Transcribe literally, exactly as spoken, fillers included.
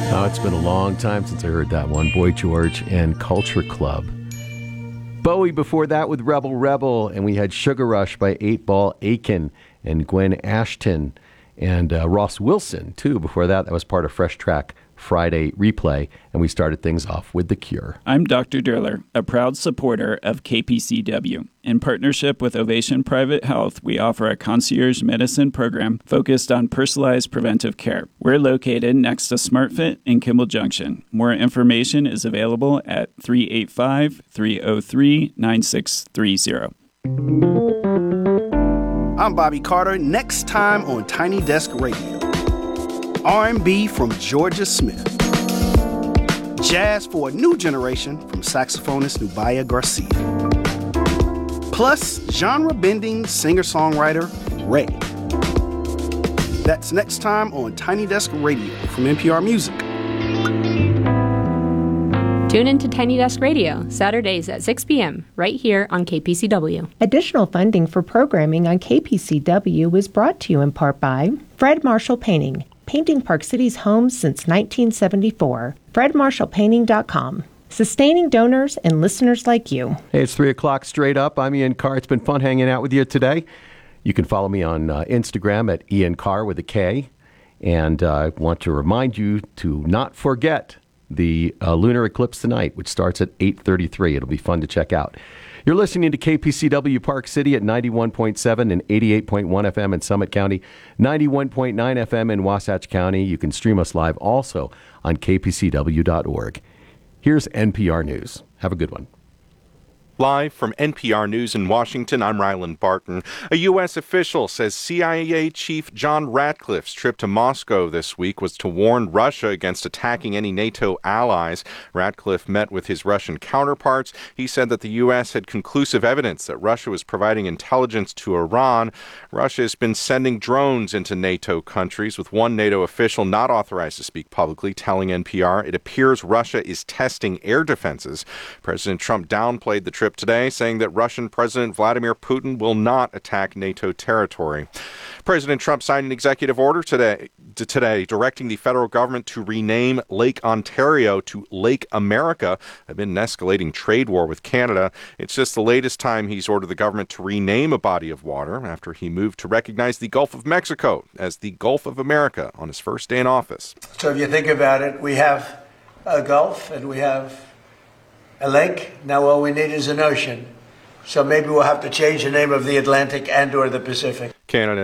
Oh, it's been a long time since I heard that one. Boy George and Culture Club. Bowie before that with Rebel Rebel, and we had Sugar Rush by eight Ball Aiken and Gwen Ashton, and uh, Ross Wilson, too. Before that, that was part of Fresh Track Friday Replay, and we started things off with The Cure. I'm Doctor Durler, a proud supporter of K P C W. In partnership with Ovation Private Health, we offer a concierge medicine program focused on personalized preventive care. We're located next to SmartFit in Kimball Junction. More information is available at three eight five, three oh three, nine six three zero. I'm Bobby Carter. Next time on Tiny Desk Radio, R and B from Georgia Smith. Jazz for a new generation from saxophonist Nubia Garcia. Plus, genre-bending singer-songwriter Ray. That's next time on Tiny Desk Radio from N P R Music. Tune in to Tiny Desk Radio, Saturdays at six p.m., right here on K P C W. Additional funding for programming on K P C W is brought to you in part by Fred Marshall Painting, painting Park City's homes since nineteen seventy-four. fred marshall painting dot com. Sustaining donors and listeners like you. Hey, it's three o'clock straight up. I'm Ian Carr. It's been fun hanging out with you today. You can follow me on uh, Instagram at Ian Carr with a K. And uh, I want to remind you to not forget the uh, lunar eclipse tonight, which starts at eight thirty-three. It'll be fun to check out. You're listening to K P C W Park City at ninety-one point seven and eighty-eight point one F M in Summit County, ninety-one point nine F M in Wasatch County. You can stream us live also on k p c w dot org. Here's N P R News. Have a good one. Live from N P R News in Washington, I'm Ryland Barton. A U S official says C I A Chief John Ratcliffe's trip to Moscow this week was to warn Russia against attacking any NATO allies. Ratcliffe met with his Russian counterparts. He said that the U S had conclusive evidence that Russia was providing intelligence to Iran. Russia has been sending drones into NATO countries, with one NATO official not authorized to speak publicly telling N P R it appears Russia is testing air defenses. President Trump downplayed the trip today, saying that Russian President Vladimir Putin will not attack NATO territory. President Trump signed an executive order today, today directing the federal government to rename Lake Ontario to Lake America amid an escalating trade war with Canada. It's just the latest time he's ordered the government to rename a body of water after he moved to recognize the Gulf of Mexico as the Gulf of America on his first day in office. So if you think about it, we have a Gulf and we have a lake. Now all we need is an ocean. So maybe we'll have to change the name of the Atlantic and or the Pacific. Canada